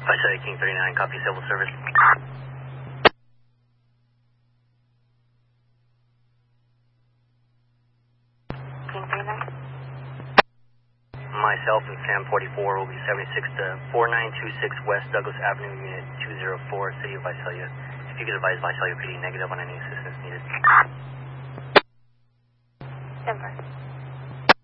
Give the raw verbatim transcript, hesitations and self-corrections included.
Visalia King thirty-nine, copy civil service. King thirty-nine? Myself and Sam forty-four will be seventy-six to four nine two six West Douglas Avenue, Unit two oh four, City of Visalia. If you could advise Visalia P D negative on any assistance needed. Denver.